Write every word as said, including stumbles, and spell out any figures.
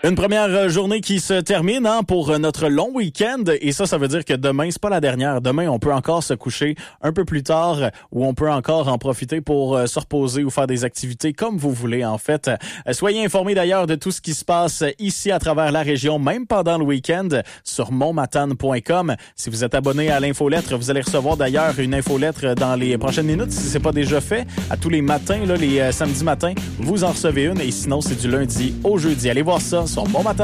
Une première journée qui se termine hein, pour notre long week-end et ça, ça veut dire que demain, c'est pas la dernière. Demain, on peut encore se coucher un peu plus tard ou on peut encore en profiter pour euh, se reposer ou faire des activités comme vous voulez en fait. Euh, soyez informés d'ailleurs de tout ce qui se passe ici à travers la région, même pendant le week-end sur montmatane point com. Si vous êtes abonné à l'infolettre, vous allez recevoir d'ailleurs une infolettre dans les prochaines minutes si c'est pas déjà fait. À tous les matins, là, les euh, samedis matins, vous en recevez une et sinon, c'est du lundi au jeudi. Allez voir ça sur Bon Matin.